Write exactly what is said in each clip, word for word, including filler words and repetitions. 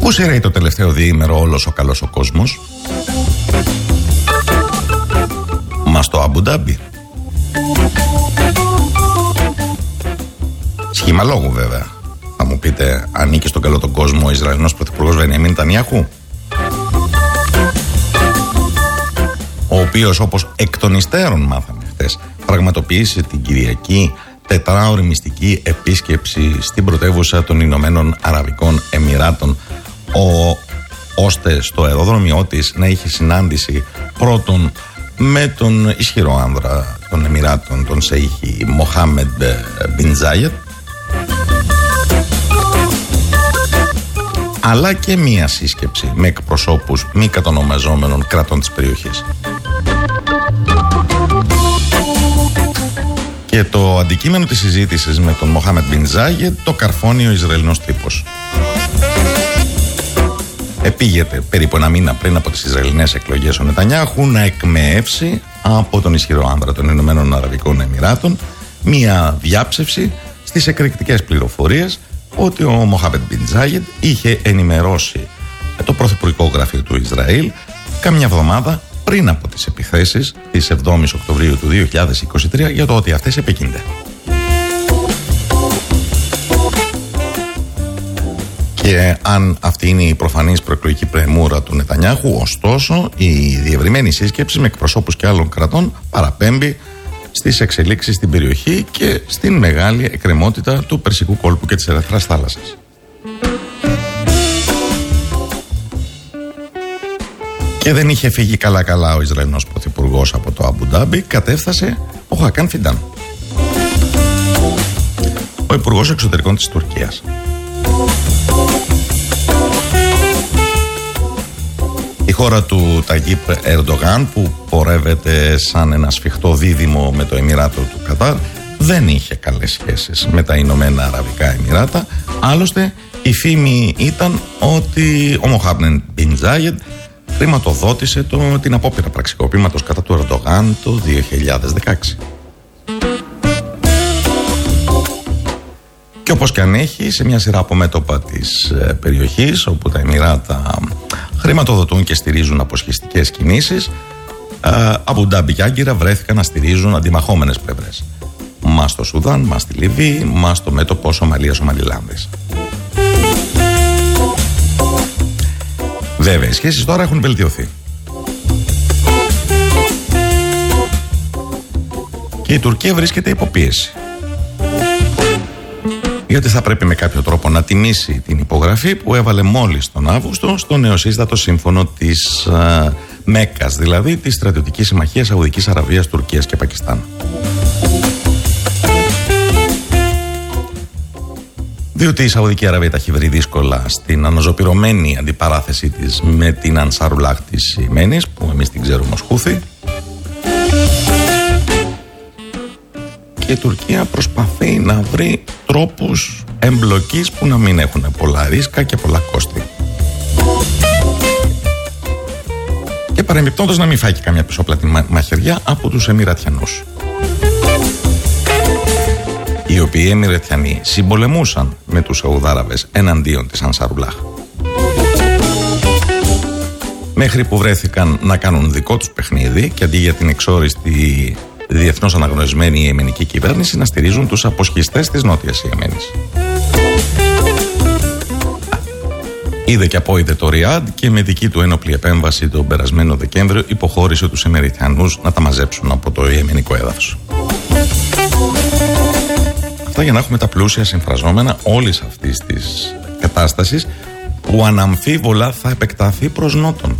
Πού σειραίει το τελευταίο διήμερο όλος ο καλός ο κόσμος? Μα στο Αμπουντάμπι. Σχήμα λόγου βέβαια. Θα μου πείτε, ανήκει στον καλό τον κόσμο ο Ισραηλινός πρωθυπουργός Μπενιαμίν Νετανιάχου, ο οποίος, όπως εκ των υστέρων μάθαμε χθες, πραγματοποιήσει την Κυριακή τετράωρη μυστική επίσκεψη στην πρωτεύουσα των Ηνωμένων Αραβικών Εμιράτων, ο, ώστε στο αεροδρόμιό της να είχε συνάντηση πρώτον με τον ισχυρό άνδρα των Εμιράτων, τον Σεϊχή Μοχάμεντ Μπιν Ζάιετ, αλλά και μία σύσκεψη με εκπροσώπους μη κατονομαζόμενων κρατών της περιοχής. Και το αντικείμενο της συζήτησης με τον Μοχάμεντ Μπιν Ζάιετ το καρφώνει ο Ισραηλινός τύπος. Επήγεται περίπου ένα μήνα πριν από τις Ισραηλινές εκλογές ο Νετανιάχου να εκμεεύσει από τον ισχυρό άνδρα των Ηνωμένων Αραβικών Εμιράτων μία διάψευση στις εκρηκτικές πληροφορίες ότι ο Μοχάμεντ Μπιν Ζάιετ είχε ενημερώσει το πρωθυπουργικό γραφείο του Ισραήλ καμιά εβδομάδα πριν από τις επιθέσεις της εβδόμης Οκτωβρίου του δύο χιλιάδες είκοσι τρία για το ότι αυτές επεκίνδυνται. Και αν αυτή είναι η προφανής προεκλογική πρεμούρα του Νετανιάχου, ωστόσο η διευρυμένη σύσκεψη με εκπροσώπους και άλλων κρατών παραπέμπει στις εξελίξεις στην περιοχή και στην μεγάλη εκκρεμότητα του Περσικού κόλπου και της Ερυθράς θάλασσας. Και δεν είχε φύγει καλά-καλά ο Ισραηλινός πρωθυπουργός από το Αμπουντάμπι, κατέφθασε ο Χακάν Φιντάν, ο υπουργός εξωτερικών της Τουρκίας. Η χώρα του Ταγίπ Ερντογάν, που πορεύεται σαν ένα σφιχτό δίδυμο με το Εμιράτο του Κατάρ, δεν είχε καλές σχέσεις με τα Ηνωμένα Αραβικά Εμιράτα. Άλλωστε η φήμη ήταν ότι ο Μοχάμεντ Μπιν Ζάιετ χρηματοδότησε το, την απόπειρα πραξικοπήματος κατά του Ερντογάν το δύο χιλιάδες δεκαέξι. Και όπως και αν έχει, σε μια σειρά από μέτωπα της ε, περιοχής, όπου τα Εμιράτα χρηματοδοτούν και στηρίζουν αποσχιστικές κινήσεις, ε, Αμπουντάμπι και Άγκυρα βρέθηκαν να στηρίζουν αντιμαχόμενες πλευρές. Μα στο Σουδάν, μα στη Λιβύη, μα στο μέτωπο Σομαλίας-Σομαλιλάνδης. Βέβαια, οι σχέσεις τώρα έχουν βελτιωθεί. Και η Τουρκία βρίσκεται υπό πίεση. Γιατί θα πρέπει με κάποιο τρόπο να τιμήσει την υπογραφή που έβαλε μόλις τον Αύγουστο στο νεοσύστατο σύμφωνο της α, Μέκκας, δηλαδή της στρατιωτικής συμμαχίας Σαουδικής Αραβίας, Τουρκίας και Πακιστάν. Διότι η Σαουδική Αραβία τα έχει βρει δύσκολα στην αναζωπυρωμένη αντιπαράθεσή της με την Ανσαρουλάχ της Ιεμένης, που εμείς την ξέρουμε ως Χούθη. Και η Τουρκία προσπαθεί να βρει τρόπους εμπλοκής που να μην έχουν πολλά ρίσκα και πολλά κόστη. Και παρεμπιπτόντως να μην φάει και καμιά πισόπλατη μαχαιριά από τους Εμιρατιανούς, οι οποίοι Εμιρατιανοί συμπολεμούσαν με τους Σαουδάραβες εναντίον της Ανσαρουλάχ, μέχρι που βρέθηκαν να κάνουν δικό τους παιχνίδι και αντί για την εξόριστη διεθνώς αναγνωρισμένη ιεμενική κυβέρνηση να στηρίζουν τους αποσχιστές της Νότιας Ιεμένης. Είδε και απόειδε το Ριάντ και με δική του ένοπλη επέμβαση τον περασμένο Δεκέμβριο υποχώρησε τους Εμιρατιανούς να τα μαζέψουν από το ιεμενικό έδαφος. Αυτά για να έχουμε τα πλούσια συμφραζόμενα όλης αυτής της κατάστασης, που αναμφίβολα θα επεκταθεί προς νότον,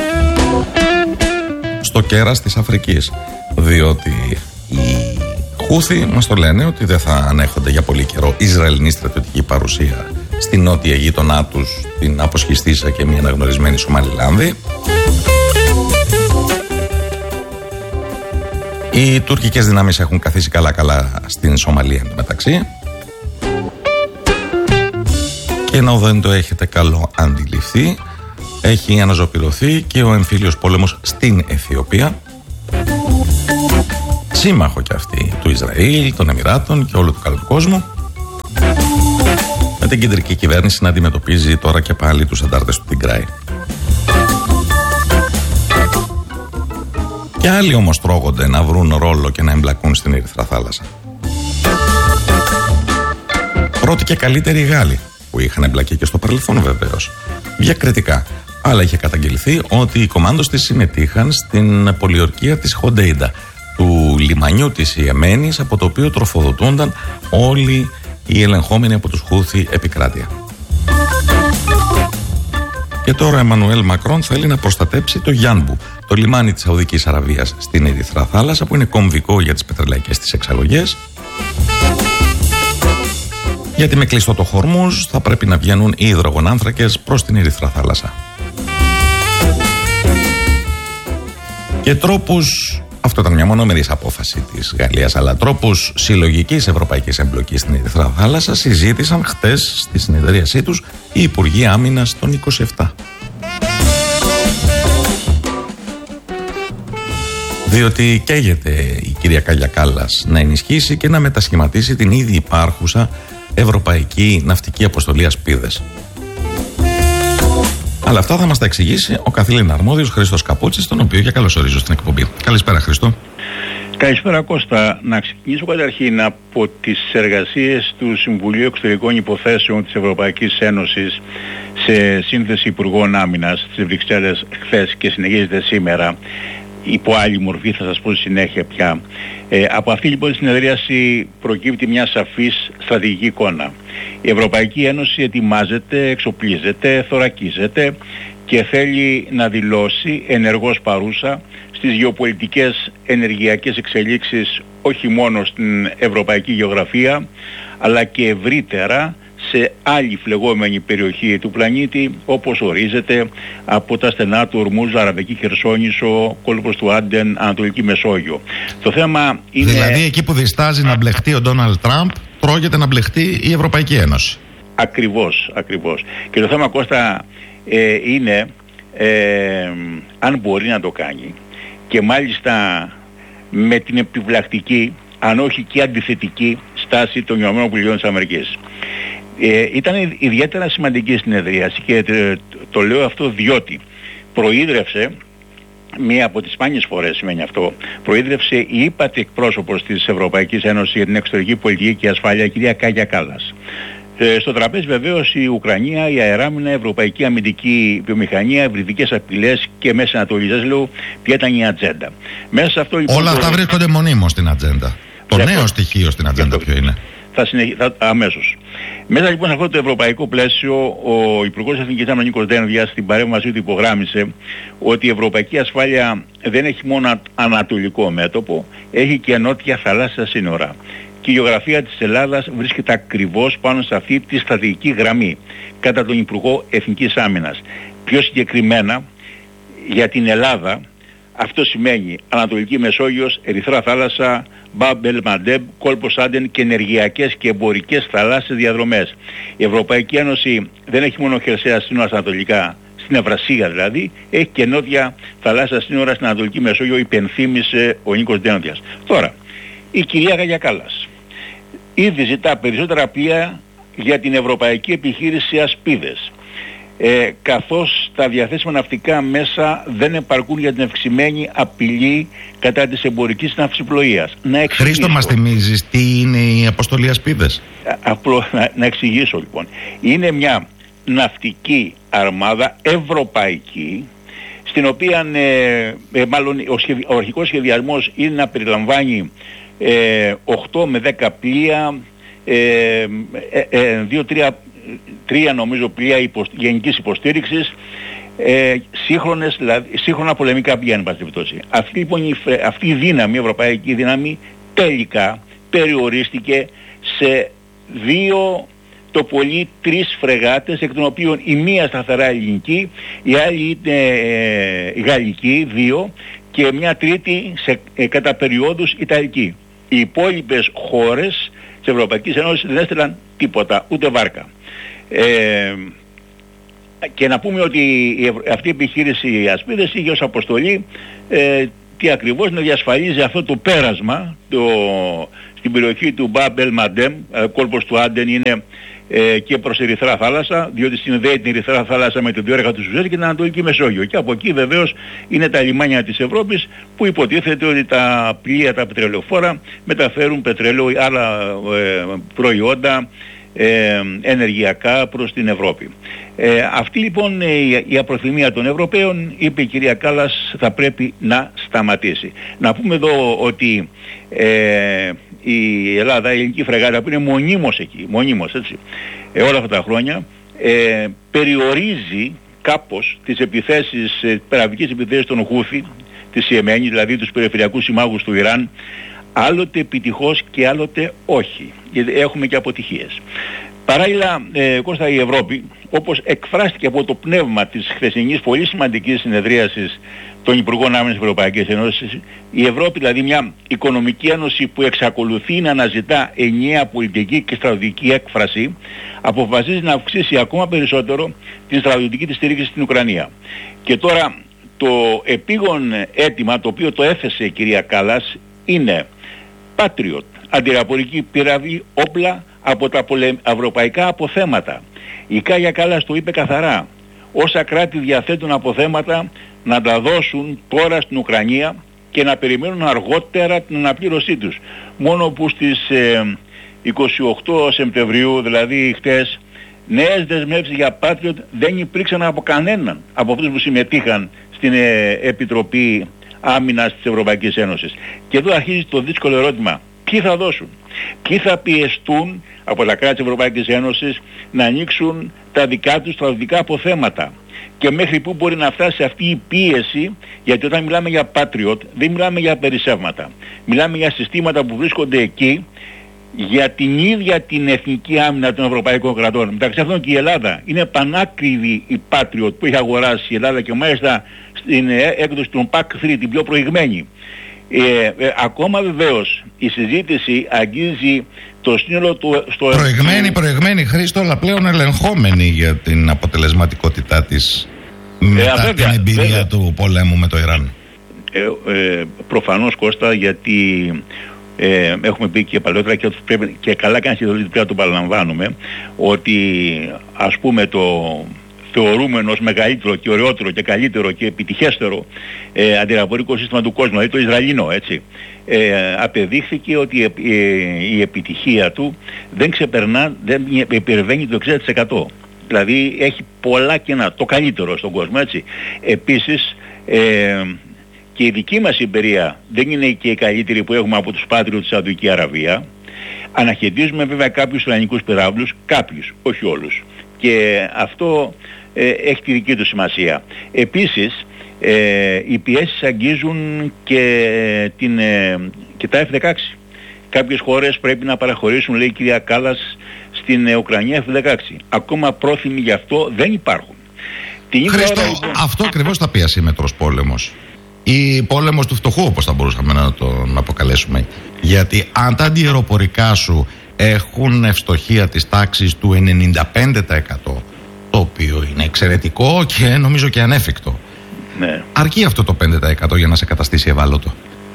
στο κέρας της Αφρικής. Διότι οι Χούθοι μας το λένε ότι δεν θα ανέχονται για πολύ καιρό Ισραηλινή στρατιωτική παρουσία στην νότια γείτονά τους, την αποσχιστήσα και μια αναγνωρισμένη Σομαλιλάνδη. Οι τουρκικές δυνάμεις έχουν καθίσει καλά-καλά στην Σομαλία εντωμεταξύ. Και ενώ δεν το έχετε καλό αντιληφθεί, έχει αναζωπυρωθεί και ο εμφύλιος πόλεμος στην Αιθιοπία, σύμμαχο και αυτή του Ισραήλ, των Εμιράτων και όλου του καλού του κόσμου, με την κεντρική κυβέρνηση να αντιμετωπίζει τώρα και πάλι τους αντάρτες του Τιγκράη. Και άλλοι όμως τρώγονται να βρουν ρόλο και να εμπλακούν στην Ερυθρά Θάλασσα. Πρώτοι και καλύτεροι οι Γάλλοι, που είχαν εμπλακεί και στο παρελθόν βεβαίως, διακριτικά. Αλλά είχε καταγγελθεί ότι οι κομμάντος της συμμετείχαν στην πολιορκία της Χοντέιντα, του λιμανιού της Ιεμένης, από το οποίο τροφοδοτούνταν όλοι οι ελεγχόμενοι από τους Χούθι επικράτεια. Και τώρα ο Εμμανουέλ Μακρόν θέλει να προστατέψει το Γιάνμπου, το λιμάνι της Σαουδικής Αραβίας στην Ερυθρά Θάλασσα, που είναι κομβικό για τις πετρελαϊκές της εξαγωγές. Γιατί με κλειστό το Χορμούζ θα πρέπει να βγαίνουν οι υδρογονάνθρακες προς την Ερυθρά Θάλασσα. Και τρόπους, αυτό ήταν μια μονομερής απόφαση της Γαλλίας, αλλά τρόπους συλλογικής ευρωπαϊκής εμπλοκής στην Ερυθρά Θάλασσα συζήτησαν χτες στη συνεδρίασή τους οι Υπουργοί Άμυνας των είκοσι επτά. Διότι καίγεται η κυρία Κάγια Κάλλας να ενισχύσει και να μετασχηματίσει την ήδη υπάρχουσα Ευρωπαϊκή Ναυτική Αποστολή Ασπίδες. Αλλά αυτά θα μας τα εξηγήσει ο καθήλυνα αρμόδιος Χρήστος Καπούτσης, τον οποίο και καλωσορίζω στην εκπομπή. Καλησπέρα, Χρήστο. Καλησπέρα, Κώστα. Να ξεκινήσω καταρχήν από τις εργασίες του Συμβουλίου Εξωτερικών Υποθέσεων της Ευρωπαϊκής Ένωσης σε σύνθεση Υπουργών Άμυνας στις Βρυξέλλες χθες και συνεχίζεται σήμερα υπό άλλη μορφή, θα σας πω στη συνέχεια πια. Ε, από αυτή λοιπόν τη συνεδρίαση προκύπτει μια σαφής στρατηγική εικόνα. Η Ευρωπαϊκή Ένωση ετοιμάζεται, εξοπλίζεται, θωρακίζεται και θέλει να δηλώσει ενεργώς παρούσα στις γεωπολιτικές ενεργειακές εξελίξεις όχι μόνο στην ευρωπαϊκή γεωγραφία αλλά και ευρύτερα σε άλλη φλεγόμενη περιοχή του πλανήτη, όπως ορίζεται από τα στενά του Ορμούζ, Αραβική Χερσόνησο, κόλπος του Άντεν, Ανατολική Μεσόγειο. Το θέμα είναι... Δηλαδή εκεί που διστάζει να μπλεχτεί ο Ντόναλντ Τραμπ, τρώγεται να μπλεχτεί η Ευρωπαϊκή Ένωση. Ακριβώς, ακριβώς. Και το θέμα, Κώστα, ε, είναι ε, αν μπορεί να το κάνει και μάλιστα με την επιβλακτική, αν όχι και αντιθετική στάση των ΗΠΑ. Ε, ήταν ιδιαίτερα σημαντική συνεδρίαση και ε, το λέω αυτό διότι προείδρευσε, μία από τις σπάνιες φορές σημαίνει αυτό, προείδρευσε η ύπατη εκπρόσωπος της Ευρωπαϊκής Ένωσης για την εξωτερική πολιτική και ασφάλεια, κυρία Κάγια Κάλλας. Ε, στο τραπέζι βεβαίως η Ουκρανία, η αεράμινα, η ευρωπαϊκή αμυντική βιομηχανία, ευρυδικές απειλές και Μέση Ανατολή. Σας λέω ποια ήταν η ατζέντα. Μέσα σε αυτό, λοιπόν, όλα αυτά το... βρίσκονται μονίμως στην ατζέντα. Το νέο αυτό στοιχείο στην ατζέντα ποιο είναι? Θα συνεχί... θα... αμέσως. Μέσα λοιπόν σε αυτό το ευρωπαϊκό πλαίσιο, ο Υπουργός Εθνικής Άμυνας Νίκος Δένδιας στην παρέμβασή του υπογράμμισε ότι η ευρωπαϊκή ασφάλεια δεν έχει μόνο ανατολικό μέτωπο, έχει και νότια θαλάσσια σύνορα. Και η γεωγραφία της Ελλάδας βρίσκεται ακριβώς πάνω σε αυτή τη στρατηγική γραμμή, κατά τον Υπουργό Εθνικής Άμυνας. Πιο συγκεκριμένα, για την Ελλάδα, αυτό σημαίνει Ανατολική Μεσόγειος, Ερυθρά Θάλασσα, Μπαμπ ελ Μαντέμ, κόλπος Άντεν και ενεργειακές και εμπορικές θαλάσσιες διαδρομές. Η Ευρωπαϊκή Ένωση δεν έχει μόνο χερσαία σύνορα στα ανατολικά, στην Ευρασία δηλαδή, έχει και νότια θαλάσσια σύνορα στην Ανατολική Μεσόγειο, υπενθύμησε ο Νίκος Δένδιας. Τώρα, η κυρία Κάγια Κάλλας ήδη ζητά περισσότερα πλοία για την ευρωπαϊκή επιχείρηση Ασπίδες. Ε, καθώς τα διαθέσιμα ναυτικά μέσα δεν επαρκούν για την αυξημένη απειλή κατά της εμπορικής ναυσιπλοείας. Να εξηγήσω. Χρήστο, μας θυμίζεις τι είναι η αποστολή Ασπίδες? Απλό να, να εξηγήσω λοιπόν. Είναι μια ναυτική αρμάδα ευρωπαϊκή, στην οποία ε, ε, μάλλον ο, σχεδι, ο αρχικός σχεδιασμός είναι να περιλαμβάνει ε, οκτώ με δέκα πλοία, ε, ε, ε, δύο τρία τρία νομίζω πλοία υποσ... γενικής υποστήριξης, ε, σύγχρονες, δηλαδή, σύγχρονα πολεμικά πλοία, εν πάση περιπτώσει. Αυτή λοιπόν η, αυτή η δύναμη, η ευρωπαϊκή δύναμη, τελικά περιορίστηκε σε δύο, το πολύ τρεις φρεγάτες, εκ των οποίων η μία σταθερά ελληνική, η άλλη είναι ε, γαλλική, δύο, και μια τρίτη σε, ε, κατά περιόδους ιταλική. Οι υπόλοιπες χώρες της Ευρωπαϊκής Ένωσης δεν έστειλαν τίποτα, ούτε βάρκα. Ε, και να πούμε ότι η, αυτή η επιχείρηση Ασπίδες είχε ως αποστολή ε, τι ακριβώς, να διασφαλίζει αυτό το πέρασμα το, στην περιοχή του Μπαμπ ελ Μαντέμ, κόλπος του Άντεν, είναι ε, και προς Ερυθρά θάλασσα, διότι συνδέει την Ερυθρά θάλασσα με την διόρυγα του Σουέζ και την Ανατολική Μεσόγειο. Και από εκεί βεβαίως είναι τα λιμάνια της Ευρώπης που υποτίθεται ότι τα πλοία, τα πετρελαιοφόρα μεταφέρουν πετρέλαιο ή άλλα ε, προϊόντα ε, ενεργειακά προς την Ευρώπη. Ε, αυτή λοιπόν η, η απροθυμία των Ευρωπαίων, είπε η κυρία Κάλλας, θα πρέπει να σταματήσει. Να πούμε εδώ ότι ε, η Ελλάδα, η ελληνική φρεγάτα που είναι μονίμως εκεί, μονίμως έτσι, ε, όλα αυτά τα χρόνια, ε, περιορίζει κάπως τις επιθέσεις, ε, περαβικές επιθέσεις των Χούθη, της Ιεμένη, δηλαδή τους περιφερειακούς συμμάχους του Ιράν, άλλοτε επιτυχώς και άλλοτε όχι, γιατί έχουμε και αποτυχίες. Παράλληλα, ε, Κώστα, η Ευρώπη, όπως εκφράστηκε από το πνεύμα της χθεσινής πολύ σημαντικής συνεδρίασης των Υπουργών Άμυνας της Ευρωπαϊκής Ένωσης, η Ευρώπη, δηλαδή μια οικονομική ένωση που εξακολουθεί να αναζητά ενιαία πολιτική και στρατιωτική έκφραση, αποφασίζει να αυξήσει ακόμα περισσότερο την στρατιωτική της στήριξη στην Ουκρανία. Και τώρα το επίγον αίτημα, το οποίο το έθεσε η κυρία Κάλλας, είναι Patriot, αντιραπορική πύραυλη, όπλα από τα ευρωπαϊκά αποθέματα. Η Κάγια Κάλλας το είπε καθαρά. Όσα κράτη διαθέτουν αποθέματα να τα δώσουν τώρα στην Ουκρανία και να περιμένουν αργότερα την αναπλήρωσή τους. Μόνο που στις ε, είκοσι οκτώ Σεπτεμβρίου, δηλαδή χτες, νέες δεσμεύσεις για Patriot δεν υπήρξαν από κανέναν από αυτούς που συμμετείχαν στην ε, Επιτροπή Άμυνας της Ευρωπαϊκής Ένωσης. Και εδώ αρχίζει το δύσκολο ερώτημα. Ποιοι θα δώσουν, ποιοι θα πιεστούν από τα κράτη της Ευρωπαϊκής Ένωσης να ανοίξουν τα δικά τους στρατιωτικά αποθέματα και μέχρι πού μπορεί να φτάσει αυτή η πίεση, γιατί όταν μιλάμε για Patriot δεν μιλάμε για περισσεύματα, μιλάμε για συστήματα που βρίσκονται εκεί για την ίδια την εθνική άμυνα των ευρωπαϊκών κρατών. Μεταξύ αυτών και η Ελλάδα είναι πανάκριβη η Patriot που έχει αγοράσει η Ελλάδα και μάλιστα στην έκδοση των πακ τρία, την πιο προηγμένη. Ε, ε, ακόμα βεβαίως η συζήτηση αγγίζει το σύνολο του... Στο προηγμένη, προηγμένη Χρήστο, αλλά πλέον ελεγχόμενη για την αποτελεσματικότητά της μετά ε, την εμπειρία βέβαια. του πολέμου με το Ιράν. Ε, ε, προφανώς, Κώστα, γιατί ε, έχουμε πει και παλαιότερα και, πρέπει, και καλά κάνει η δουλειά να το παραλαμβάνουμε, ότι ας πούμε το θεωρούμενο ως μεγαλύτερο και ωραιότερο και καλύτερο και επιτυχέστερο ε, αντιραπορικό σύστημα του κόσμου, δηλαδή το Ισραηλινό, έτσι, ε, απεδείχθηκε ότι ε, ε, η επιτυχία του δεν ξεπερνά, δεν υπερβαίνει το εξήντα τοις εκατό. Δηλαδή έχει πολλά κενά, το καλύτερο στον κόσμο, έτσι. Επίσης, ε, και η δική μας εμπειρία δεν είναι και η καλύτερη που έχουμε από τους Patriot της Σαουδική Αραβία. Αναχαιτίζουμε βέβαια κάποιους ουρανικούς πυράβλους, κάποιους, όχι όλους. Και αυτό ε, έχει τη δική του σημασία. Επίσης, ε, οι πιέσεις αγγίζουν και, την, ε, και τα εφ δεκαέξι. Κάποιες χώρες πρέπει να παραχωρήσουν, λέει η κυρία Κάλλας, στην ε, Ουκρανία εφ δεκαέξι. Ακόμα πρόθυμοι γι' αυτό δεν υπάρχουν. Την Χρήστο, ώρα, λοιπόν... αυτό ακριβώς θα πει ασύμμετρος πόλεμος. Ή πόλεμος του φτωχού, όπως θα μπορούσαμε να τον αποκαλέσουμε. Γιατί αν τα αντιεροπορικά σου έχουν ευστοχία της τάξης του ενενήντα πέντε τοις εκατό, το οποίο είναι εξαιρετικό και νομίζω και ανέφικτο, ναι, αρκεί αυτό το πέντε τοις εκατό για να σε καταστήσει ευάλωτο.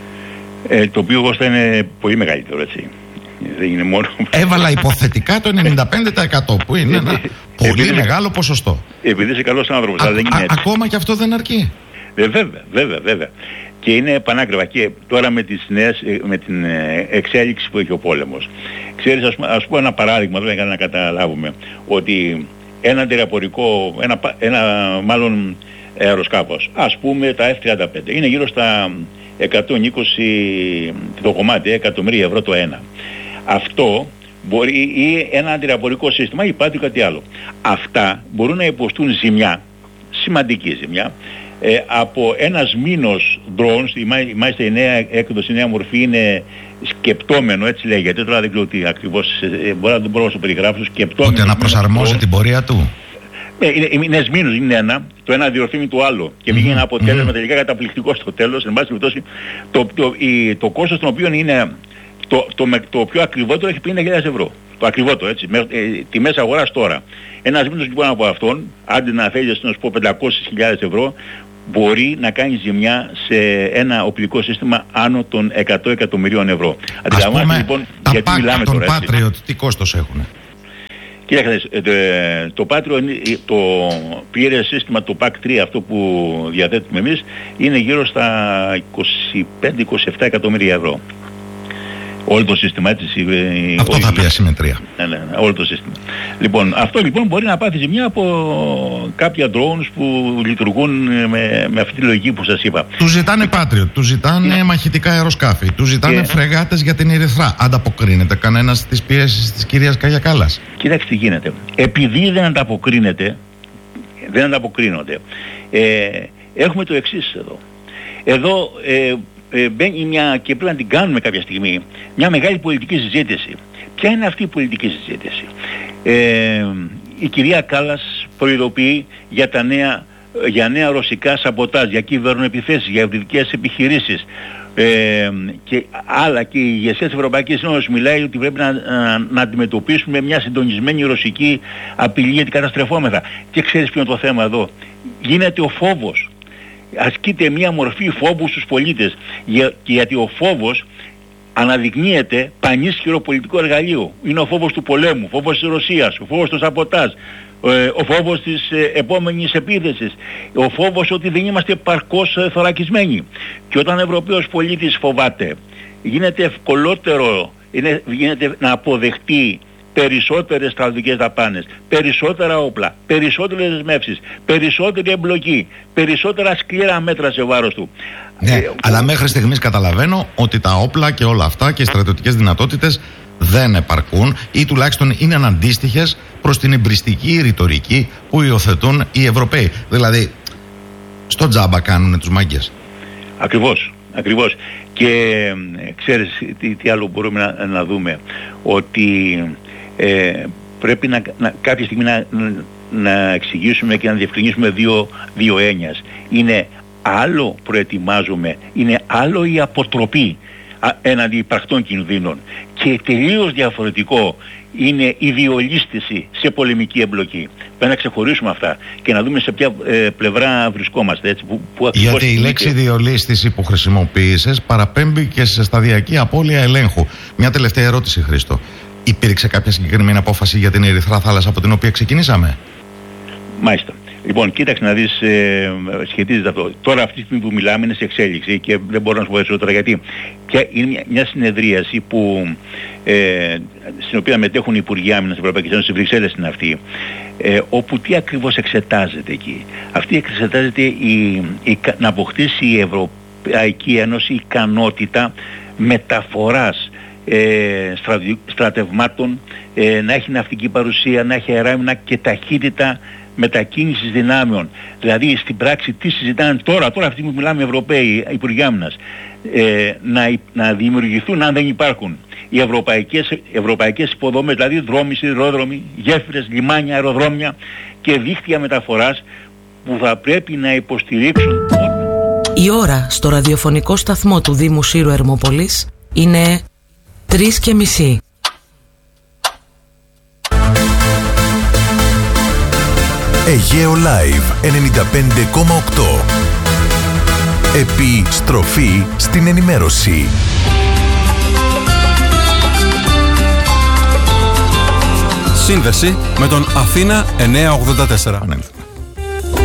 Ε, το οποίο εγώ θα είναι πολύ μεγαλύτερο, έτσι. Δεν είναι μόνο... Έβαλα υποθετικά το ενενήντα πέντε τοις εκατό που είναι ένα πολύ επειδή μεγάλο ποσοστό. Επειδή είσαι καλός άνθρωπος, αλλά δεν είναι έτσι. Ακόμα και αυτό δεν αρκεί. Ε, βέβαια, βέβαια, βέβαια. Και είναι πανάκριβα. Και τώρα με, τις νέες, με την εξέλιξη που έχει ο πόλεμος. Ξέρεις, ας, ας πούμε ένα παράδειγμα, δεν να καταλάβουμε, ότι ένα αντιραπορικό, ένα, ένα μάλλον αεροσκάφος, ας πούμε τα εφ τριάντα πέντε, είναι γύρω στα εκατόν είκοσι το κομμάτι, εκατομμύρια ευρώ το ένα. Αυτό μπορεί, ή ένα αντιραπορικό σύστημα, ή πάτη κάτι άλλο. Αυτά μπορούν να υποστούν ζημιά, σημαντική ζημιά, Ε, από ένας μήνος drones, μάλιστα η νέα έκδοση, η νέα μορφή είναι σκεπτόμενο, έτσι λέγεται, τώρα δεν ξέρω τι ακριβώς, ε, μπορεί να δεν μπορώ να το περιγράψω, σκεπτόμενο. Ότι να προσαρμόσει την πορεία του. Ε, είναι, είναι μήνος, είναι ένα, το ένα διορθώνει το άλλο και βγαίνει mm-hmm. ένα αποτέλεσμα mm-hmm. τελικά καταπληκτικό στο τέλος, εν πάση περιπτώσει, το, το, η, το κόστος των οποίων είναι το, το, το, το πιο ακριβότερο έχει πενήντα χιλιάδες ευρώ. Το ακριβότερο, έτσι, με, ε, τιμές αγοράς τώρα. Ένας μήνος λοιπόν από αυτόν, άντε να θέλεις να σου πω πεντακόσιες χιλιάδες ευρώ, μπορεί να κάνει ζημιά σε ένα οπλικό σύστημα άνω των εκατό εκατομμυρίων ευρώ. Ας πούμε, λοιπόν, τα γιατί μιλάμε τώρα, Patriot, τι κόστος έχουν? Κοίταξε, το Patreon, το πήρε σύστημα, το πακ τρία, αυτό που διαθέτουμε εμείς, είναι γύρω στα είκοσι πέντε είκοσι επτά εκατομμύρια ευρώ. Όλο το σύστημα, έτσι. Αυτό θα πει ασυμμετρία. Ναι, ναι, όλο το σύστημα. Λοιπόν, αυτό λοιπόν μπορεί να πάθει ζημιά από κάποια drones που λειτουργούν με, με αυτή τη λογική που σας είπα. Του ζητάνε Patriot, του ζητάνε yeah. μαχητικά αεροσκάφη, του ζητάνε yeah. φρεγάτες για την Ερυθρά. Ανταποκρίνεται κανένας στις πιέσεις της κυρίας Κάγια Κάλλας? Κοιτάξτε τι γίνεται. Επειδή δεν ανταποκρίνεται, δεν ανταποκρίνονται, ε, έχουμε το εξής εδώ. Εδώ ε, ε, μπαίνει μια, και πρέπει να την κάνουμε κάποια στιγμή, μια μεγάλη πολιτική συζήτηση. Ποια είναι αυτή η πολιτική συζήτηση? Ε, η κυρία Κάλλας προειδοποιεί για τα νέα, για νέα ρωσικά σαμποτάζ, για κυβερνοεπιθέσεις, για ευρυδικές επιχειρήσεις. Ε, και άλλα, και η ηγεσία της Ευρωπαϊκής Ένωσης μιλάει ότι πρέπει να, να, να αντιμετωπίσουμε μια συντονισμένη ρωσική απειλή γιατί καταστρεφόμεθα. Και ξέρεις ποιο είναι το θέμα εδώ? Γίνεται ο φόβος. Ασκείται μια μορφή φόβου στους πολίτες, για, και γιατί ο φόβος αναδεικνύεται πανίσχυρο πολιτικό εργαλείο. Είναι ο φόβος του πολέμου, ο φόβος της Ρωσίας, ο φόβος του σαμποτάζ, ο φόβος της επόμενης επίθεσης, ο φόβος ότι δεν είμαστε παρκώς θωρακισμένοι. Και όταν ο Ευρωπαίος πολίτης φοβάται, γίνεται ευκολότερο, είναι, γίνεται να αποδεχτεί περισσότερες στρατιωτικές δαπάνες, περισσότερα όπλα, περισσότερες δεσμεύσεις, περισσότερη εμπλοκή, περισσότερα σκληρά μέτρα σε βάρος του. Ναι, ε, αλλά μέχρι στιγμής καταλαβαίνω ότι τα όπλα και όλα αυτά και οι στρατιωτικές δυνατότητες δεν επαρκούν ή τουλάχιστον είναι αναντίστοιχες προς την εμπριστική ρητορική που υιοθετούν οι Ευρωπαίοι. Δηλαδή, στο τζάμπα κάνουν τους μάγκες. Ακριβώς, ακριβώς. Και ε, ξέρεις τι, τι άλλο μπορούμε να, να δούμε? Ότι ε, πρέπει να, να, κάποια στιγμή να, να εξηγήσουμε και να διευκρινίσουμε δύο, δύο έννοιες. Είναι άλλο προετοιμάζουμε, είναι άλλο η αποτροπή έναντι υπαρκτών κινδύνων, και τελείως διαφορετικό είναι η διολίσθηση σε πολεμική εμπλοκή. Πρέπει να ξεχωρίσουμε αυτά και να δούμε σε ποια ε, πλευρά βρισκόμαστε. Έτσι, που, που Γιατί η λέξη και... διολίσθηση που χρησιμοποίησες παραπέμπει και σε σταδιακή απώλεια ελέγχου. Μια τελευταία ερώτηση, Χρήστο. Υπήρξε κάποια συγκεκριμένη απόφαση για την Ερυθρά θάλασσα από την οποία ξεκινήσαμε? Μάλιστα. Λοιπόν, κοίταξε να δεις, ε, σχετίζεται αυτό. Τώρα αυτή τη στιγμή που μιλάμε είναι σε εξέλιξη και δεν μπορώ να σου πω περισσότερα γιατί. Και είναι μια, μια συνεδρίαση που, ε, στην οποία μετέχουν οι Υπουργοί Άμυνας της Ευρωπαϊκής Ένωσης, στις Βρυξέλλες είναι αυτή, ε, όπου τι ακριβώς εξετάζεται εκεί? Αυτή εξετάζεται η, η, να αποκτήσει η Ευρωπαϊκή Ένωση ικανότητα μεταφοράς ε, στρατευμάτων, ε, να έχει ναυτική παρουσία, να έχει αεράμινα και ταχύτητα μετακίνησης δυνάμεων. Δηλαδή στην πράξη τι συζητάνε τώρα, τώρα αυτή που μιλάμε Ευρωπαίοι Υπουργοί Άμυνας, ε, να, να δημιουργηθούν, αν δεν υπάρχουν, οι ευρωπαϊκές, ευρωπαϊκές υποδομές, δηλαδή δρόμοι, σιδηρόδρομοι, γέφυρες, λιμάνια, αεροδρόμια και δίκτυα μεταφοράς που θα πρέπει να υποστηρίξουν. Η ώρα στο ραδιοφωνικό σταθμό του Δήμου Σύρου Ερμόπολης είναι τρεις και μισή. Αιγαίο Live ενενήντα πέντε κόμμα οκτώ. Επιστροφή στην ενημέρωση. Σύνδεση με τον Αθήνα εννιακόσια ογδόντα τέσσερα.